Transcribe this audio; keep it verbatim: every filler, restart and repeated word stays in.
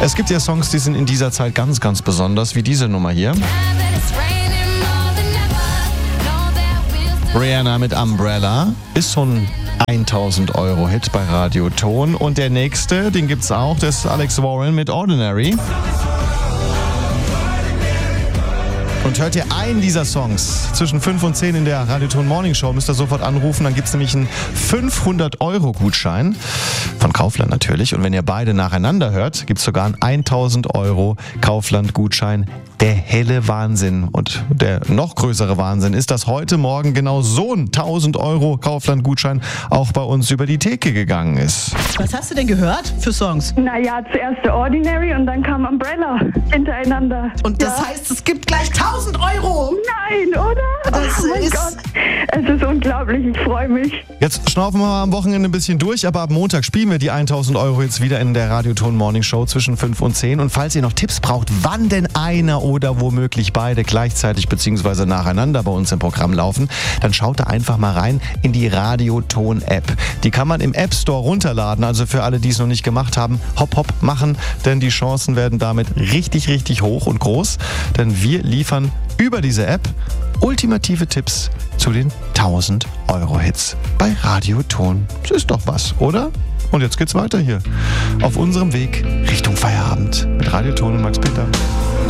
Es gibt ja Songs, die sind in dieser Zeit ganz, ganz besonders, wie diese Nummer hier. Rihanna mit Umbrella ist so ein tausend Euro Hit bei Radio Ton. Und der nächste, den gibt's auch, das ist Alex Warren mit Ordinary. Und hört ihr einen dieser Songs zwischen fünf und zehn in der Radio Ton Morning Show, müsst ihr sofort anrufen, dann gibt's nämlich einen fünfhundert Euro Gutschein von Kaufland natürlich. Und wenn ihr beide nacheinander hört, gibt's sogar einen tausend Euro Kaufland Gutschein. Der helle Wahnsinn und der noch größere Wahnsinn ist, dass heute Morgen genau so ein tausend Euro Kaufland-Gutschein auch bei uns über die Theke gegangen ist. Was hast du denn gehört für Songs? Naja, zuerst der Ordinary und dann kam Umbrella hintereinander. Und das ja. heißt, es gibt gleich tausend Euro? Nein, oder? Das oh mein ist... Gott, es ist unglaublich, ich freue mich. Jetzt schnaufen wir mal am Wochenende ein bisschen durch, aber ab Montag spielen wir die tausend Euro jetzt wieder in der Radio Ton Morning Show zwischen fünf und zehn. Und falls ihr noch Tipps braucht, wann denn einer oder womöglich beide gleichzeitig bzw. nacheinander bei uns im Programm laufen, dann schaut da einfach mal rein in die Radio Ton App. Die kann man im App Store runterladen, also für alle, die es noch nicht gemacht haben, hopp hopp machen, denn die Chancen werden damit richtig, richtig hoch und groß, denn wir liefern über diese App ultimative Tipps zu den tausend Euro Hits bei Radio Ton. Das ist doch was, oder? Und jetzt geht's weiter hier auf unserem Weg Richtung Feierabend mit Radio Ton und Max Peter.